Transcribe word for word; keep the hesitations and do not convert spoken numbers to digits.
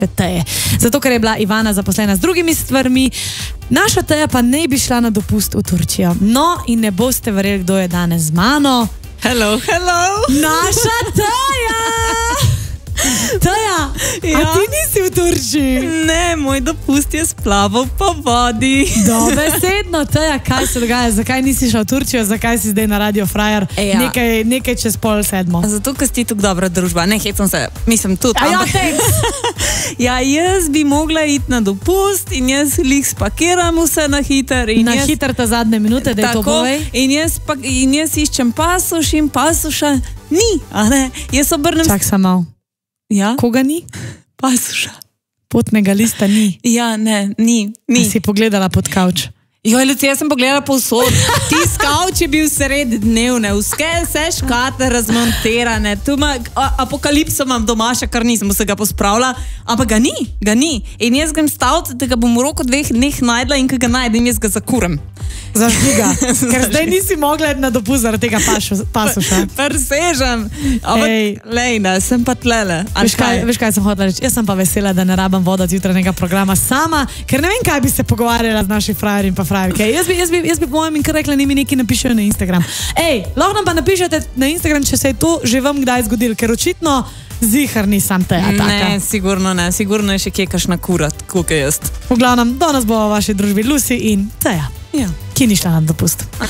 Teje. Zato, ker je bila Ivana zaposlena z drugimi stvarmi, naša Teja pa ne bi šla na dopust v Turčijo. No, in ne boste verjeli, kdo je danes z mano. Hello, hello! Naša Teja! Teja, ja. A ti nisi v Turčiji? Ne, moj dopust je splaval po vodi. Dobesedno, Teja, kaj se dogaja? Zakaj nisi šel v Turčijo? Zakaj si zdaj na Radio Frajer? Ja. Nekaj, nekaj čez pol sedmo. Zato, ker si tako dobra družba. Ne, hecam se, mislim tudi. A ja, ampak... thanks! Ja, jaz bi mogla iti na dopust in jaz lih spakiram vse na hiter. In na jaz... hiter ta zadnje minute, da je to povej. In jaz, pa, in jaz iščem pasoš in pasoša ni, a ne? Jaz obrnem... Čak sam mal. Ja? Koga ni? Pasoša. Potnega lista ni. Ja, ne, ni. ni. Si pogledala pod kavč? Joj, Luci, jaz sem pogledala povsod. Ti skavč je bil sredi dnevne, vse, vse škate razmontirane. Tu ima, apokalipso imam doma, še kar nisem se ga pospravila, ampak ga ni, ga ni. In jaz grem staviti, da ga bom v roku dveh dneh najdla in ko ga najdem, jaz ga zakurem. Zažgiga. Ker zdaj nisi mogla na dopust zaradi tega pasoša. Presežem. Ampak, lejna, sem pa tlele. Veš kaj, veš kaj sem hotela reči? Jaz sem pa vesela, da ne rabam vodati jutranjega programa sama, ker ne vem, kaj bi se pogovarjala z naši frajerji in pa frajerke. Jaz bi, jaz bi, jaz bi po mojem in kar rekla, ne mi nekaj napišejo na Instagram. Ej, lahko nam pa napišete na Instagram, če se je to že vam kdaj zgodilo, ker očitno zihar nisem Teja taka. Ne, sigurno ne. Sigurno je še kje kakšna kurat, koliko je jaz. V glavnem, danes bo v vaši družbi Lucy in Teja. Ja. Ki ni šla na dopust.